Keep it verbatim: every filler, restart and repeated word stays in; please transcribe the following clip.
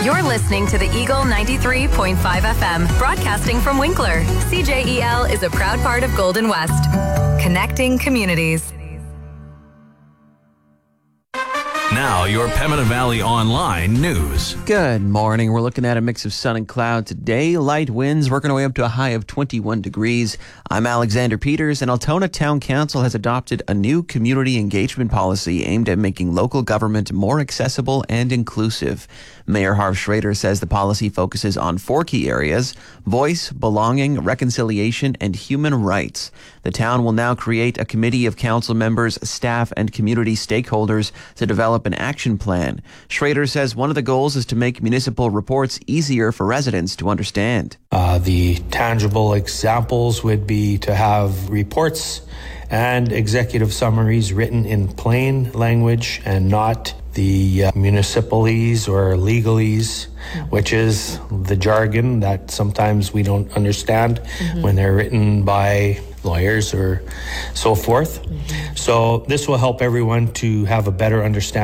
You're listening to the Eagle ninety-three point five F M, broadcasting from Winkler. C J E L is a proud part of Golden West, connecting communities. Now, your Pembina Valley Online news. Good morning. We're looking at a mix of sun and cloud today. Light winds working our way up to a high of twenty-one degrees. I'm Alexander Peters, and Altona Town Council has adopted a new community engagement policy aimed at making local government more accessible and inclusive. Mayor Harv Schrader says the policy focuses on four key areas: voice, belonging, reconciliation, and human rights. The town will now create a committee of council members, staff, and community stakeholders to develop an action plan. Schrader says one of the goals is to make municipal reports easier for residents to understand. Uh, the tangible examples would be to have reports and executive summaries written in plain language and not the uh, municipalese or legalese, which is the jargon that sometimes we don't understand mm-hmm. when they're written by lawyers or so forth. Mm-hmm. So this will help everyone to have a better understanding